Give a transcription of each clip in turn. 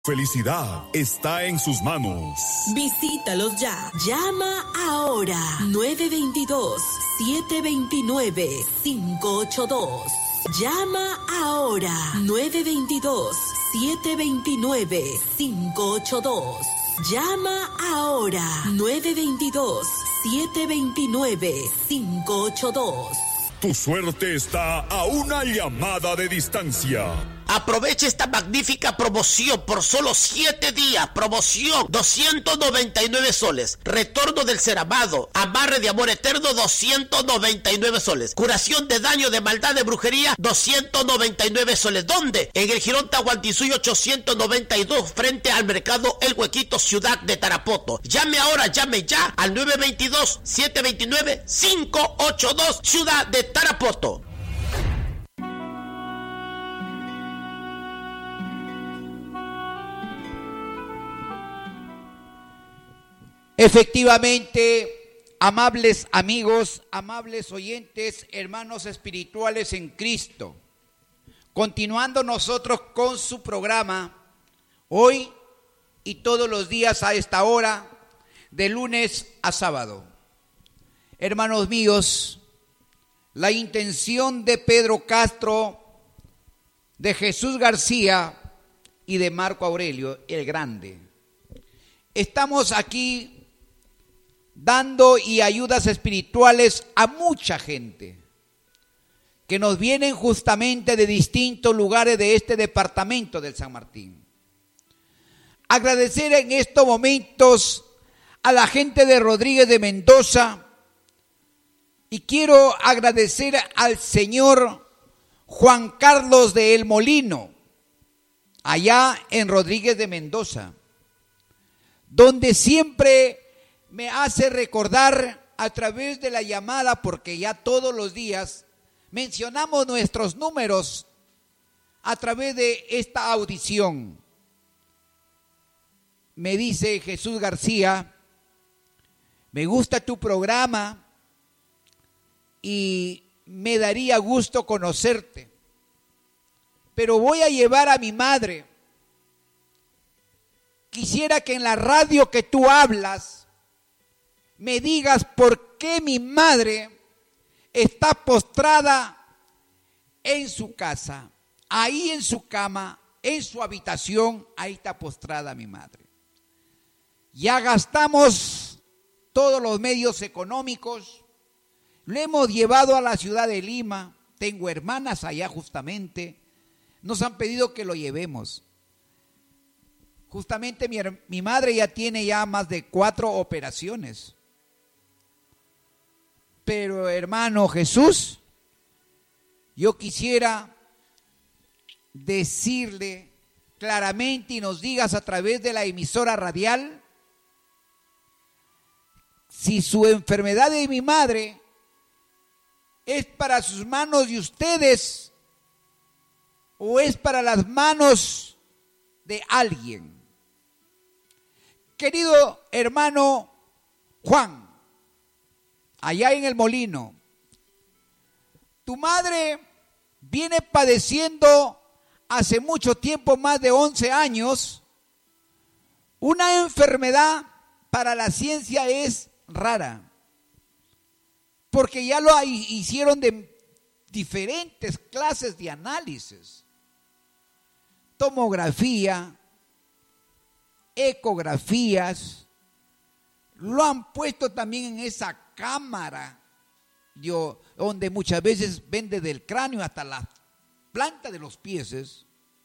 Felicidad está en sus manos. Visítalos ya. Llama ahora. 922-729-582. Llama ahora. 922-729-582. Llama ahora. 922-729-582. Tu suerte está a una llamada de distancia. Aprovecha esta magnífica promoción por solo 7 días. Promoción 299 soles. Retorno del ceramado. Amarre de amor eterno 299 soles. Curación de daño de maldad de brujería 299 soles. ¿Dónde? En el Jirón Tahuantinsuyo 892 frente al mercado El Huequito, ciudad de Tarapoto. Llame ahora, llame ya al 922-729-582 ciudad de Tarapoto. Efectivamente, amables amigos, amables oyentes, hermanos espirituales en Cristo, continuando nosotros con su programa, hoy y todos los días a esta hora, de lunes a sábado. Hermanos míos, la intención de Pedro Castro, de Jesús García y de Marco Aurelio el Grande. Estamos aquí dando y ayudas espirituales a mucha gente que nos vienen justamente de distintos lugares de este departamento del San Martín. Agradecer en estos momentos a la gente de Rodríguez de Mendoza y quiero agradecer al señor Juan Carlos de El Molino, allá en Rodríguez de Mendoza, donde siempre me hace recordar a través de la llamada, porque ya todos los días mencionamos nuestros números a través de esta audición. Me dice Jesús García, me gusta tu programa y me daría gusto conocerte, pero voy a llevar a mi madre. Quisiera que en la radio que tú hablas me digas por qué mi madre está postrada en su casa, ahí en su cama, en su habitación, ahí está postrada mi madre. Ya gastamos todos los medios económicos, lo hemos llevado a la ciudad de Lima, tengo hermanas allá justamente, nos han pedido que lo llevemos. Justamente mi madre ya tiene ya más de 4 operaciones. Pero hermano Jesús, yo quisiera decirle claramente y nos digas a través de la emisora radial si su enfermedad de mi madre es para sus manos de ustedes o es para las manos de alguien. Querido hermano Juan, allá en El Molino, tu madre viene padeciendo hace mucho tiempo, más de 11 años, una enfermedad para la ciencia es rara, porque ya lo hicieron de diferentes clases de análisis, tomografía, ecografías, lo han puesto también en esa cámara, donde muchas veces ven desde el cráneo hasta la planta de los pies.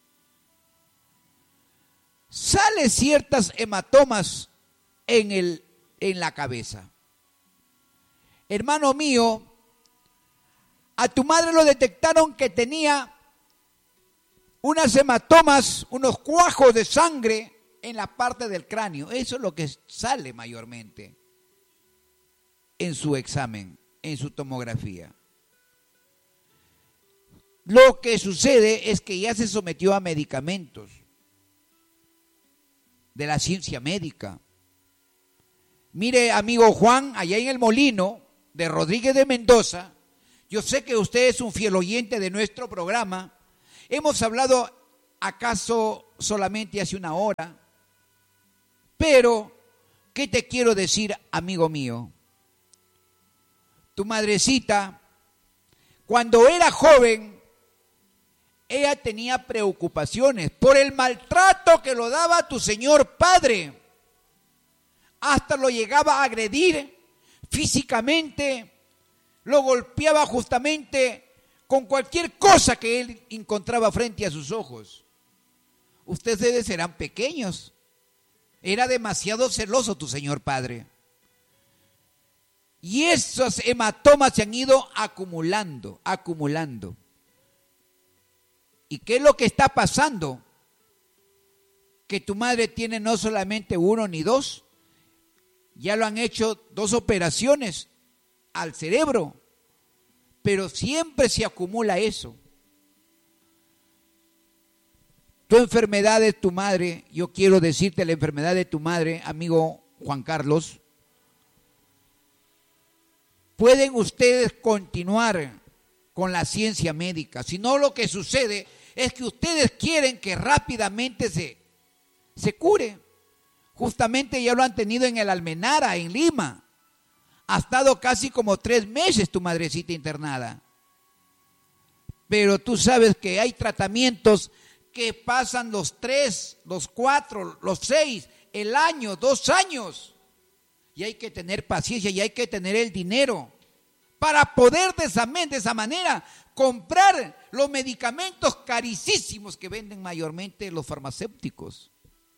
Sale ciertas hematomas en la cabeza. Hermano mío, a tu madre lo detectaron que tenía unas hematomas, unos cuajos de sangre en la parte del cráneo. Eso es lo que sale mayormente en su examen, en su tomografía. Lo que sucede es que ya se sometió a medicamentos de la ciencia médica. Mire, amigo Juan, allá en El Molino de Rodríguez de Mendoza, yo sé que usted es un fiel oyente de nuestro programa. Hemos hablado acaso solamente hace una hora. Pero, ¿qué te quiero decir, amigo mío? Tu madrecita, cuando era joven, ella tenía preocupaciones por el maltrato que lo daba tu señor padre. Hasta lo llegaba a agredir físicamente, lo golpeaba justamente con cualquier cosa que él encontraba frente a sus ojos. Ustedes eran pequeños. Era demasiado celoso tu señor padre. Y esos hematomas se han ido acumulando. ¿Y qué es lo que está pasando? Que tu madre tiene no solamente uno ni dos, ya lo han hecho 2 operaciones al cerebro, pero siempre se acumula eso. Tu enfermedad de tu madre, yo quiero decirte la enfermedad de tu madre, amigo Juan Carlos. Pueden ustedes continuar con la ciencia médica, si no lo que sucede es que ustedes quieren que rápidamente se cure. Justamente ya lo han tenido en el Almenara, en Lima. Ha estado casi como 3 meses tu madrecita internada. Pero tú sabes que hay tratamientos que pasan los 3, los 4, los 6, el año, 2 años. Y hay que tener paciencia y hay que tener el dinero para poder de esa manera comprar los medicamentos carísimos que venden mayormente los farmacéuticos.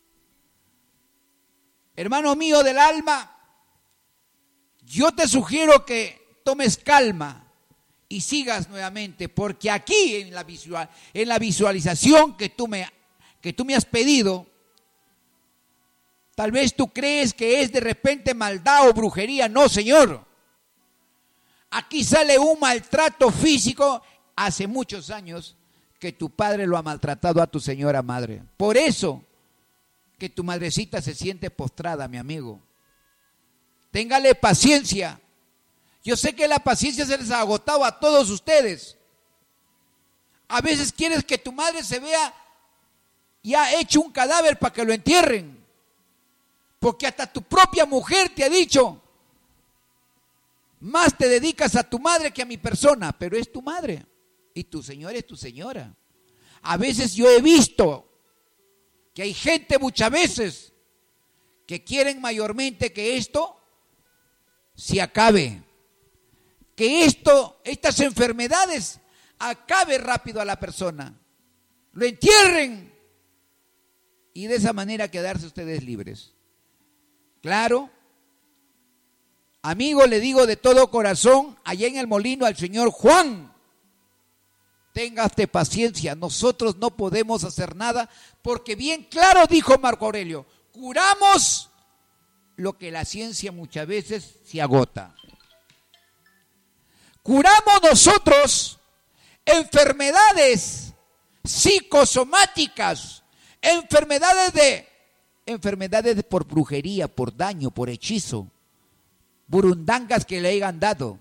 Hermano mío del alma, yo te sugiero que tomes calma y sigas nuevamente, porque aquí en la visualización que tú me has pedido, tal vez tú crees que es de repente maldad o brujería. No, señor. Aquí sale un maltrato físico hace muchos años que tu padre lo ha maltratado a tu señora madre. Por eso que tu madrecita se siente postrada, mi amigo. Téngale paciencia. Yo sé que la paciencia se les ha agotado a todos ustedes. A veces quieres que tu madre se vea ya hecho un cadáver para que lo entierren. Porque hasta tu propia mujer te ha dicho: más te dedicas a tu madre que a mi persona, pero es tu madre y tu señora es tu señora. A veces yo he visto que hay gente muchas veces que quieren mayormente que esto se acabe, que estas enfermedades acabe rápido a la persona, lo entierren y de esa manera quedarse ustedes libres. Claro. Amigo, le digo de todo corazón, allá en el molino al señor Juan, téngate paciencia, nosotros no podemos hacer nada, porque bien claro dijo Marco Aurelio, curamos lo que la ciencia muchas veces se agota. Curamos nosotros enfermedades psicosomáticas, enfermedades por brujería, por daño, por hechizo, burundangas que le hayan dado.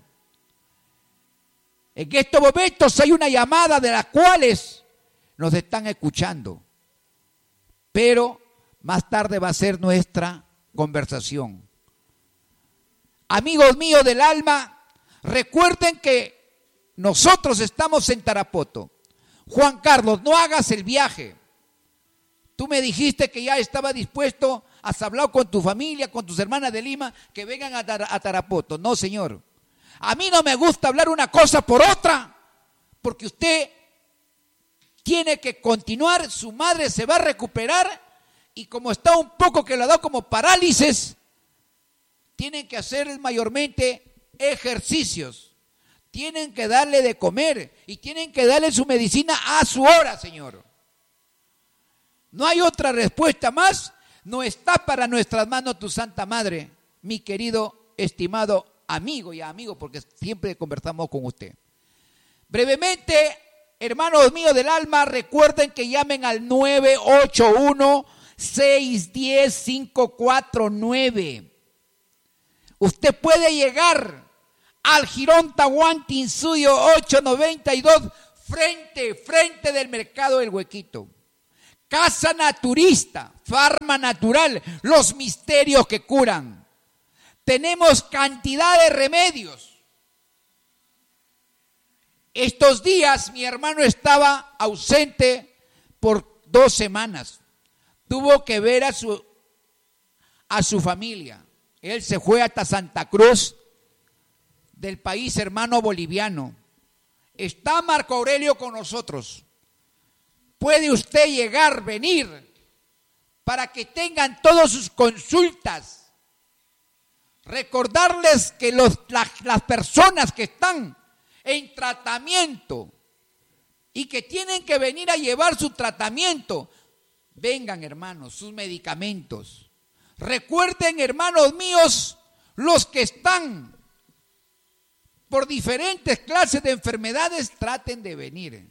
En estos momentos hay una llamada de las cuales nos están escuchando, pero más tarde va a ser nuestra conversación. Amigos míos del alma, recuerden que nosotros estamos en Tarapoto. Juan Carlos, no hagas el viaje. Tú me dijiste que ya estaba dispuesto, has hablado con tu familia, con tus hermanas de Lima, que vengan a Tarapoto. No, señor. A mí no me gusta hablar una cosa por otra, porque usted tiene que continuar, su madre se va a recuperar, y como está un poco que le ha dado como parálisis, tienen que hacer mayormente ejercicios, tienen que darle de comer y tienen que darle su medicina a su hora, señor. No hay otra respuesta más. No está para nuestras manos tu Santa Madre, mi querido, estimado amigo y amigo, porque siempre conversamos con usted. Brevemente, hermanos míos del alma, recuerden que llamen al 981-610-549. Usted puede llegar al Jirón Tahuantinsuyo 892, frente del mercado del Huequito. Casa Naturista, Farma Natural, los misterios que curan. Tenemos cantidad de remedios. Estos días mi hermano estaba ausente por 2 semanas. Tuvo que ver a su familia. Él se fue hasta Santa Cruz del país hermano boliviano. Está Marco Aurelio con nosotros. Puede usted llegar, venir, para que tengan todas sus consultas. Recordarles que las personas que están en tratamiento y que tienen que venir a llevar su tratamiento, vengan, hermanos, sus medicamentos. Recuerden, hermanos míos, los que están por diferentes clases de enfermedades, traten de venir.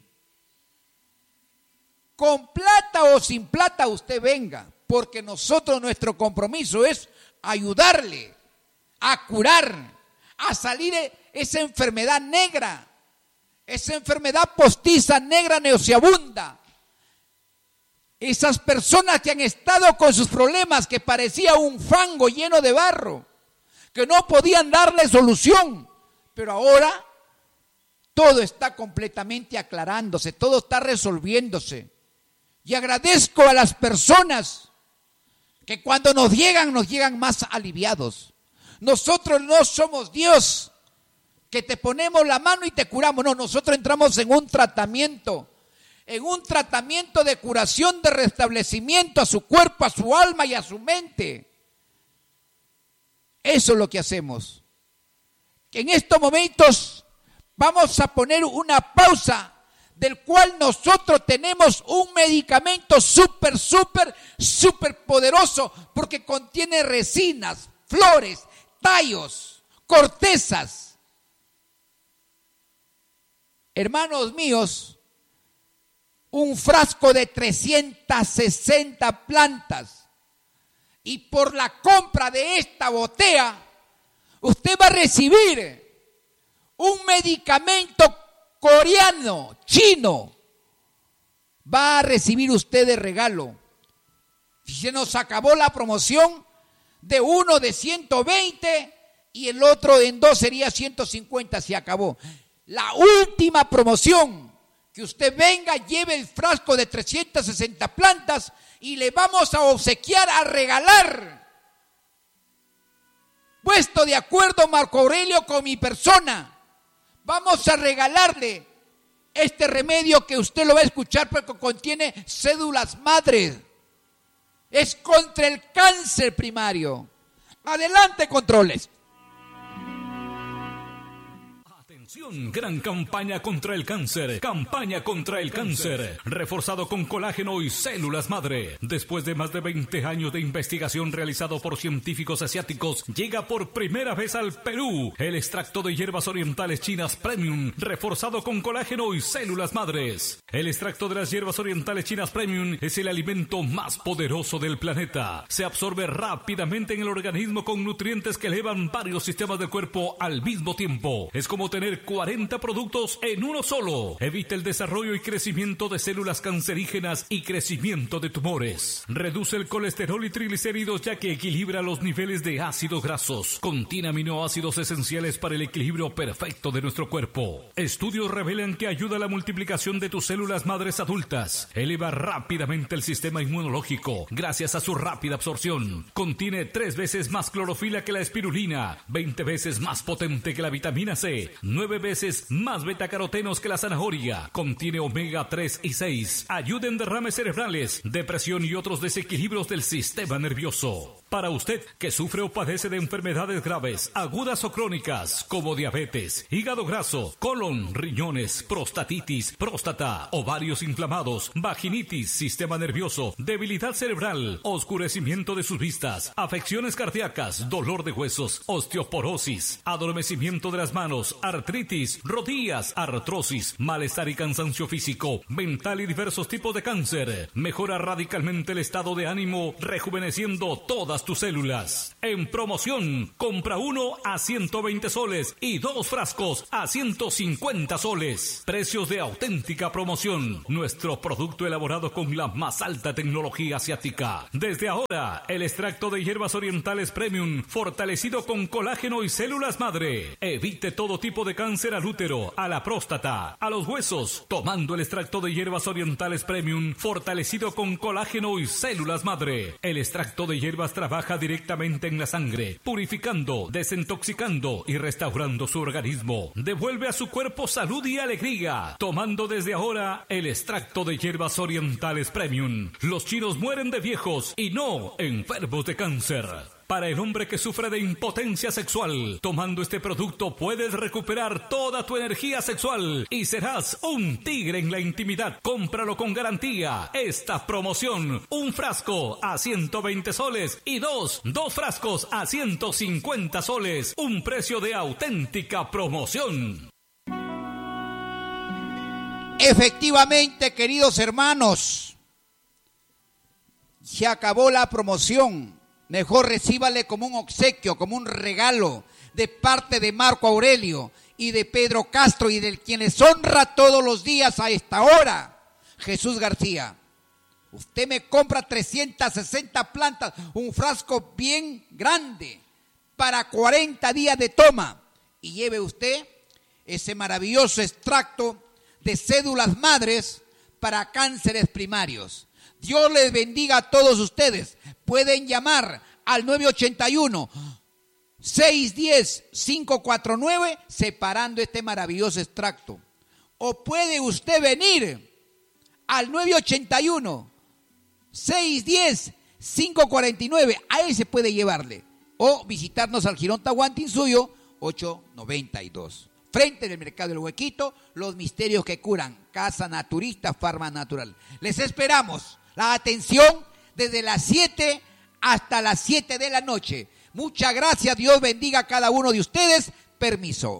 Con plata o sin plata usted venga, porque nuestro compromiso es ayudarle a curar, a salir de esa enfermedad negra, esa enfermedad postiza, negra, nauseabunda. Esas personas que han estado con sus problemas, que parecía un fango lleno de barro, que no podían darle solución, pero ahora todo está completamente aclarándose, todo está resolviéndose. Y agradezco a las personas que cuando nos llegan más aliviados. Nosotros no somos Dios, que te ponemos la mano y te curamos. No, nosotros entramos en un tratamiento de curación, de restablecimiento a su cuerpo, a su alma y a su mente. Eso es lo que hacemos. En estos momentos vamos a poner una pausa, del cual nosotros tenemos un medicamento súper poderoso, porque contiene resinas, flores, tallos, cortezas. Hermanos míos, un frasco de 360 plantas, y por la compra de esta botella, usted va a recibir un medicamento coreano, chino, va a recibir usted de regalo. Se nos acabó la promoción de uno de 120 y el otro en 2 sería 150, se acabó. La última promoción, que usted venga, lleve el frasco de 360 plantas y le vamos a obsequiar, a regalar, puesto de acuerdo Marco Aurelio con mi persona. Vamos a regalarle este remedio que usted lo va a escuchar porque contiene células madres. Es contra el cáncer primario. Adelante, controles. Gran campaña contra el cáncer. Campaña contra el cáncer. Reforzado con colágeno y células madre. Después de más de 20 años de investigación realizado por científicos asiáticos, llega por primera vez al Perú el extracto de hierbas orientales chinas Premium, reforzado con colágeno y células madres. El extracto de las hierbas orientales chinas Premium es el alimento más poderoso del planeta. Se absorbe rápidamente en el organismo con nutrientes que elevan varios sistemas del cuerpo al mismo tiempo. Es como tener 40 productos en uno solo. Evita el desarrollo y crecimiento de células cancerígenas y crecimiento de tumores. Reduce el colesterol y triglicéridos, ya que equilibra los niveles de ácidos grasos. Contiene aminoácidos esenciales para el equilibrio perfecto de nuestro cuerpo. Estudios revelan que ayuda a la multiplicación de tus células madres adultas. Eleva rápidamente el sistema inmunológico gracias a su rápida absorción. Contiene 3 veces más clorofila que la espirulina, 20 veces más potente que la vitamina C, 9 veces más betacarotenos que la zanahoria. Contiene omega 3 y 6. Ayuda en derrames cerebrales, depresión y otros desequilibrios del sistema nervioso. Para usted que sufre o padece de enfermedades graves, agudas o crónicas, como diabetes, hígado graso, colon, riñones, prostatitis, próstata, ovarios inflamados, vaginitis, sistema nervioso, debilidad cerebral, oscurecimiento de sus vistas, afecciones cardíacas, dolor de huesos, osteoporosis, adormecimiento de las manos, artritis artritis, rodillas, artrosis, malestar y cansancio físico, mental y diversos tipos de cáncer. Mejora radicalmente el estado de ánimo, rejuveneciendo todas tus células. En promoción, compra 1 a 120 soles y 2 frascos a 150 soles. Precios de auténtica promoción. Nuestro producto elaborado con la más alta tecnología asiática. Desde ahora, el extracto de hierbas orientales Premium, fortalecido con colágeno y células madre. Evite todo tipo de cáncer al útero, a la próstata, a los huesos, tomando el extracto de hierbas orientales Premium, fortalecido con colágeno y células madre. El extracto de hierbas trabaja directamente en la sangre, purificando, desintoxicando y restaurando su organismo. Devuelve a su cuerpo salud y alegría, tomando desde ahora el extracto de hierbas orientales Premium. Los chinos mueren de viejos y no enfermos de cáncer. Para el hombre que sufre de impotencia sexual, tomando este producto puedes recuperar toda tu energía sexual y serás un tigre en la intimidad. Cómpralo con garantía. Esta promoción, un frasco a 120 soles y dos frascos a 150 soles. Un precio de auténtica promoción. Efectivamente, queridos hermanos, se acabó la promoción. Mejor recíbale como un obsequio, como un regalo de parte de Marco Aurelio y de Pedro Castro y de quienes honra todos los días a esta hora, Jesús García. Usted me compra 360 plantas, un frasco bien grande para 40 días de toma y lleve usted ese maravilloso extracto de células madres para cánceres primarios. Dios les bendiga a todos ustedes. Pueden llamar al 981-610-549 separando este maravilloso extracto. O puede usted venir al 981-610-549. A ese puede llevarle. O visitarnos al Jirón Tahuantinsuyo 892. Frente del Mercado del Huequito, los misterios que curan. Casa Naturista Farma Natural. Les esperamos. La atención desde las 7 hasta las 7 de la noche. Muchas gracias. Dios bendiga a cada uno de ustedes. Permiso.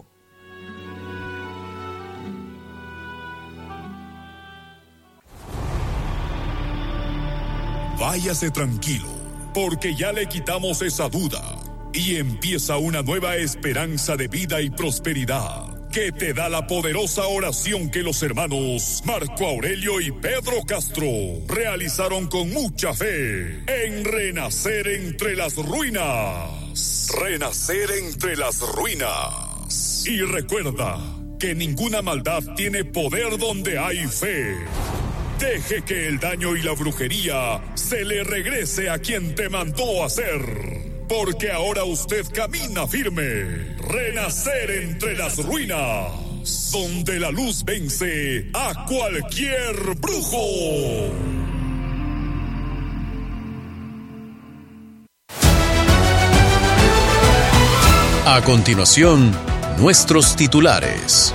Váyase tranquilo, porque ya le quitamos esa duda y empieza una nueva esperanza de vida y prosperidad que te da la poderosa oración que los hermanos Marco Aurelio y Pedro Castro realizaron con mucha fe en Renacer entre las ruinas. Renacer entre las ruinas. Y recuerda que ninguna maldad tiene poder donde hay fe. Deje que el daño y la brujería se le regrese a quien te mandó a hacer. Porque ahora usted camina firme. Renacer entre las ruinas, donde la luz vence a cualquier brujo. A continuación, nuestros titulares.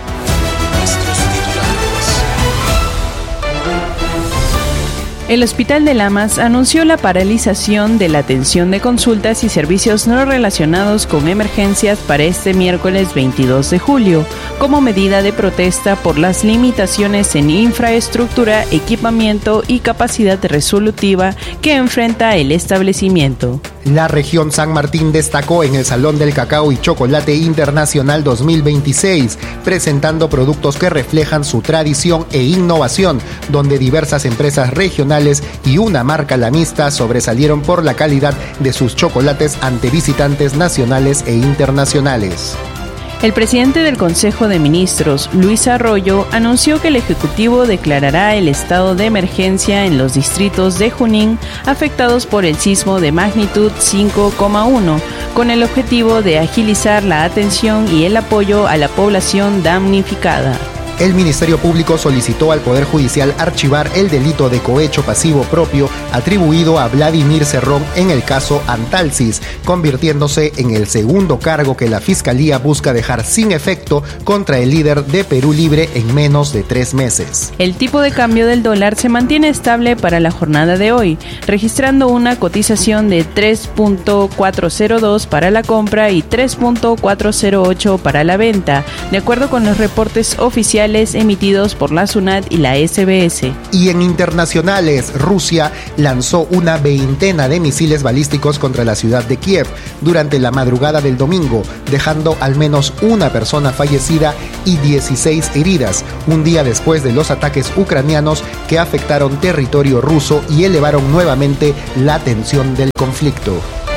El Hospital de Lamas anunció la paralización de la atención de consultas y servicios no relacionados con emergencias para este miércoles 22 de julio, como medida de protesta por las limitaciones en infraestructura, equipamiento y capacidad resolutiva que enfrenta el establecimiento. La región San Martín destacó en el Salón del Cacao y Chocolate Internacional 2026, presentando productos que reflejan su tradición e innovación, donde diversas empresas regionales y una marca lamista sobresalieron por la calidad de sus chocolates ante visitantes nacionales e internacionales. El presidente del Consejo de Ministros, Luis Arroyo, anunció que el Ejecutivo declarará el estado de emergencia en los distritos de Junín afectados por el sismo de magnitud 5,1, con el objetivo de agilizar la atención y el apoyo a la población damnificada. El Ministerio Público solicitó al Poder Judicial archivar el delito de cohecho pasivo propio atribuido a Vladimir Cerrón en el caso Antalsis, convirtiéndose en el segundo cargo que la Fiscalía busca dejar sin efecto contra el líder de Perú Libre en menos de 3 meses. El tipo de cambio del dólar se mantiene estable para la jornada de hoy, registrando una cotización de 3.402 para la compra y 3.408 para la venta, de acuerdo con los reportes oficiales emitidos por la SUNAT y la SBS. Y en internacionales, Rusia lanzó una veintena de misiles balísticos contra la ciudad de Kiev durante la madrugada del domingo, dejando al menos una persona fallecida y 16 heridas, un día después de los ataques ucranianos que afectaron territorio ruso y elevaron nuevamente la tensión del conflicto.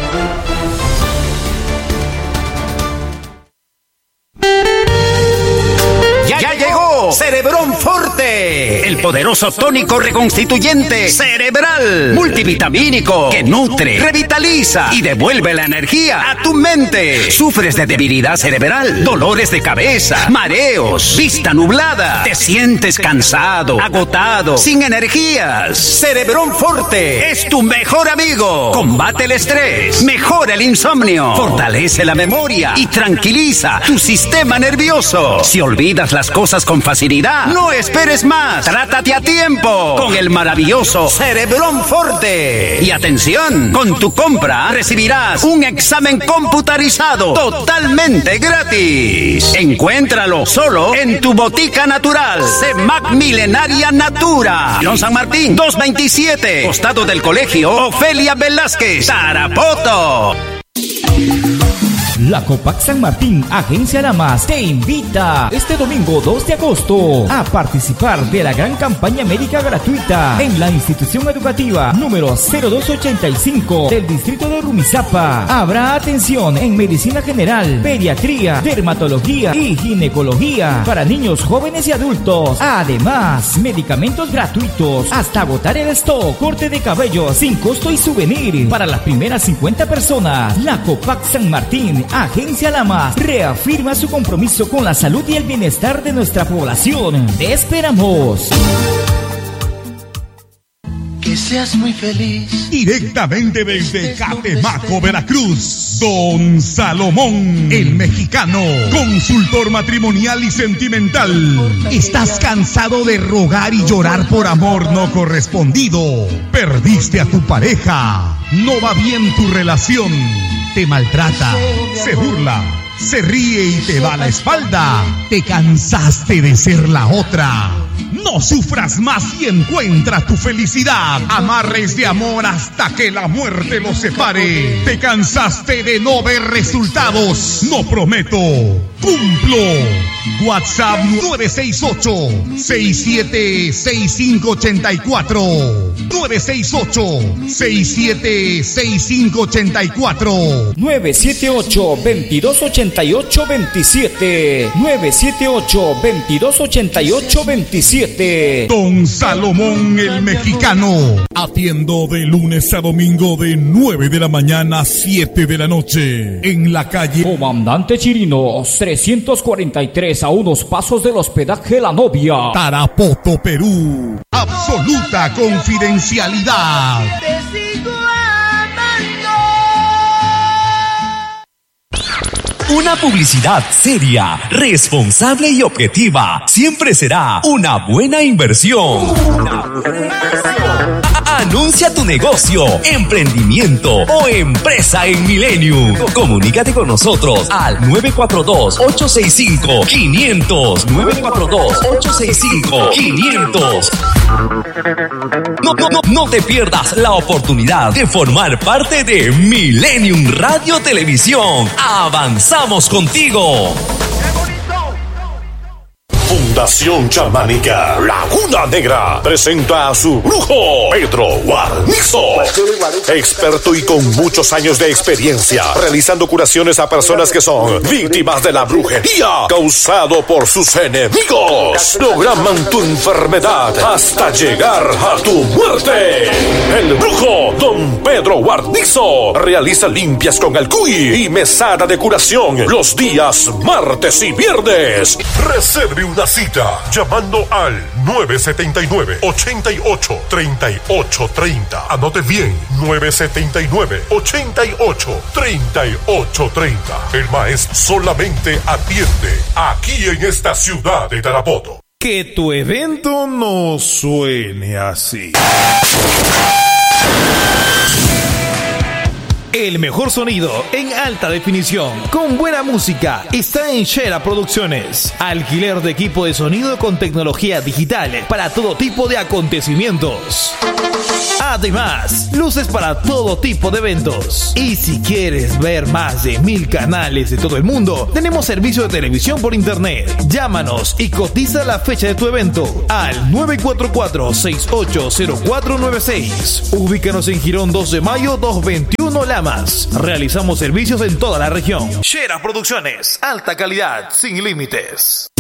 Cerebrón Forte, el poderoso tónico reconstituyente cerebral, multivitamínico, que nutre, revitaliza y devuelve la energía a tu mente. ¿Sufres de debilidad cerebral, dolores de cabeza, mareos, vista nublada? ¿Te sientes cansado, agotado, sin energías? Cerebrón Forte es tu mejor amigo. Combate el estrés, mejora el insomnio, fortalece la memoria y tranquiliza tu sistema nervioso. Si olvidas las cosas con facilidad, no esperes más. Trátate a tiempo con el maravilloso Cerebrón Forte. Y atención, con tu compra recibirás un examen computarizado totalmente gratis. Encuéntralo solo en tu botica natural, CEMAC Milenaria Natura, León San Martín 227, costado del Colegio Ofelia Velázquez, Tarapoto. La Copac San Martín, Agencia La Más, te invita este domingo 2 de agosto a participar de la gran campaña médica gratuita en la institución educativa número 0285 del distrito de Rumizápa. Habrá atención en medicina general, pediatría, dermatología y ginecología para niños, jóvenes y adultos. Además, medicamentos gratuitos hasta agotar el stock, corte de cabello sin costo y souvenir para las primeras 50 personas. La Copac San Martín, Agencia La Más, reafirma su compromiso con la salud y el bienestar de nuestra población. ¡Te esperamos! Que seas muy feliz. Directamente desde Catemaco, Veracruz, Don Salomón, el mexicano, consultor matrimonial y sentimental. ¿Estás cansado de rogar y llorar por amor no correspondido? ¿Perdiste a tu pareja? ¿No va bien tu relación? ¿Te maltrata? ¿Se burla? ¿Se ríe y te da la espalda? ¿Te cansaste de ser la otra? No sufras más y encuentra tu felicidad. Amarres de amor hasta que la muerte los separe. ¿Te cansaste de no ver resultados? No prometo, cumplo. WhatsApp 968-676584. 968-676584. 978-2288-27. 978-2288-27. Don Salomón el mexicano. Atiendo de lunes a domingo de 9 de la mañana a 7 de la noche. En la calle Comandante Chirinos 343, a unos pasos del hospedaje La Novia, Tarapoto, Perú. Absoluta confidencialidad. Te sigo amando. Una publicidad seria, responsable y objetiva siempre será una buena inversión. Anuncia tu negocio, emprendimiento o empresa en Millennium. Comunícate con nosotros al 942-865-500. 942-865-500. No te pierdas la oportunidad de formar parte de Millennium Radio Televisión. Avanzamos contigo. Fundación Chamánica Laguna Negra presenta a su brujo Pedro Guarnizo, experto y con muchos años de experiencia realizando curaciones a personas que son víctimas de la brujería causado por sus enemigos. Programan tu enfermedad hasta llegar a tu muerte. El brujo Don Pedro Guarnizo realiza limpias con el cuy y mesada de curación los días martes y viernes. Reserve un una cita llamando al 979-88-3830. Anote bien, 979-88-3830. El maestro solamente atiende aquí en esta ciudad de Tarapoto. Que tu evento no suene así. El mejor sonido en alta definición, con buena música, está en Shera Producciones. Alquiler de equipo de sonido con tecnología digital para todo tipo de acontecimientos. Además, luces para todo tipo de eventos. Y si quieres ver más de 1000 canales de todo el mundo, tenemos servicio de televisión por internet. Llámanos y cotiza la fecha de tu evento al 944-680496. Ubícanos en Girón 2 de Mayo 221 Lamas. Realizamos servicios en toda la región. Shera Producciones, alta calidad, sin límites.